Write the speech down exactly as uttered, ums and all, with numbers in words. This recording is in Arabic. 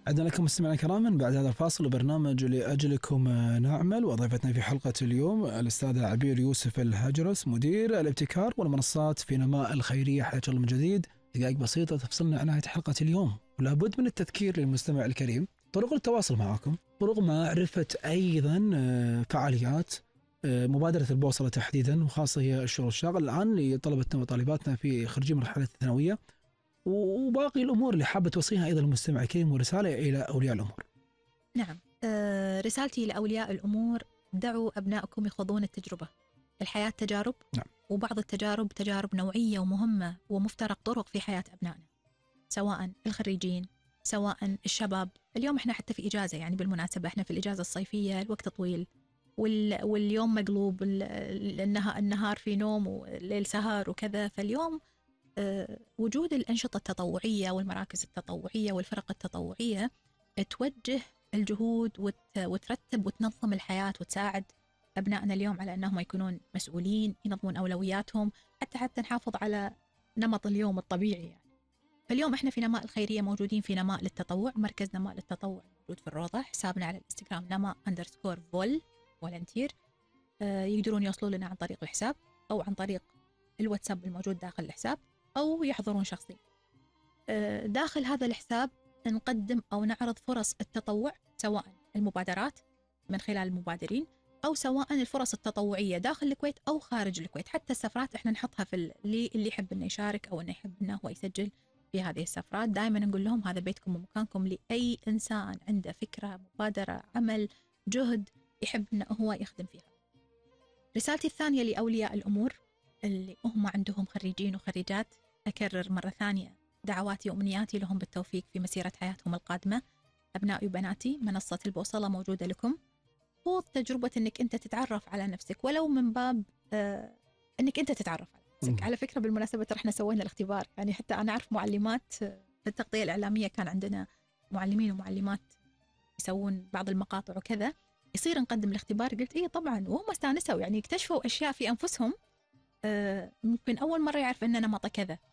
عدنا لكم مستمعينا الكرام بعد هذا الفاصل وبرنامج لأجلكم نعمل، وضيفتنا في حلقة اليوم الأستاذة عبير يوسف الهجرس، مدير الابتكار والمنصات في نماء الخيرية. حياك الله من جديد. دقائق بسيطة تفصلنا عن نهاية حلقة اليوم، ولا بد من التذكير للمستمع الكريم طرق التواصل معكم، طرق معرفة أيضا فعاليات مبادرة البوصلة تحديدا، وخاصة هي الشغل الشاغل الآن لطلبتنا وطالباتنا في خريجي مرحلة الثانوية، وباقي الأمور اللي حابة توصيها أيضا المستمع الكريم، ورسالة إلى أولياء الأمور. نعم، أه رسالتي لأولياء الأمور: دعوا أبنائكم يخوضون التجربة. الحياة تجارب. نعم. وبعض التجارب تجارب نوعية ومهمة ومفترق طرق في حياة أبنائنا، سواء الخريجين سواء الشباب. اليوم إحنا حتى في إجازة، يعني بالمناسبة إحنا في الإجازة الصيفية، الوقت طويل وال... واليوم مقلوب، النهار النهار في نوم والليل سهر وكذا. فاليوم أه وجود الأنشطة التطوعية والمراكز التطوعية والفرق التطوعية توجه الجهود وت... وترتب وتنظم الحياة وتساعد أبنائنا اليوم على أنهم يكونون مسؤولين، ينظمون أولوياتهم، حتى حتى نحافظ على نمط اليوم الطبيعي يعني. فاليوم إحنا في نماء الخيرية موجودين في نماء للتطوع، مركز نماء للتطوع موجود في الروضة، حسابنا على الانستغرام نماء أندرسكور فول فولنتير. آه يقدرون يوصلوا لنا عن طريق الحساب أو عن طريق الواتساب الموجود داخل الحساب، أو يحضرون شخصيا. آه داخل هذا الحساب نقدم أو نعرض فرص التطوع، سواء المبادرات من خلال المبادرين، أو سواء الفرص التطوعية داخل الكويت أو خارج الكويت. حتى السفرات إحنا نحطها في اللي اللي يحب إنه يشارك أو إنه يحب إنه هو يسجل في هذه السفرات. دائما نقول لهم هذا بيتكم ومكانكم، لأي إنسان عنده فكرة، مبادرة، عمل، جهد يحب إنه هو يخدم فيها. رسالتي الثانية لأولياء الأمور اللي هم عندهم خريجين وخريجات، أكرر مرة ثانية دعواتي وأمنياتي لهم بالتوفيق في مسيرة حياتهم القادمة. أبنائي وبناتي، منصة البوصلة موجودة لكم. خوض تجربة أنك أنت تتعرف على نفسك، ولو من باب آه أنك أنت تتعرف على نفسك. على فكرة بالمناسبة رحنا سوينا الاختبار، يعني حتى أنا أعرف معلمات في التغطية الإعلامية، كان عندنا معلمين ومعلمات يسوون بعض المقاطع وكذا، يصير نقدم الاختبار. قلت إيه طبعا، وهم استانسوا، يعني اكتشفوا أشياء في أنفسهم. آه ممكن أول مرة يعرف أننا نمط كذا،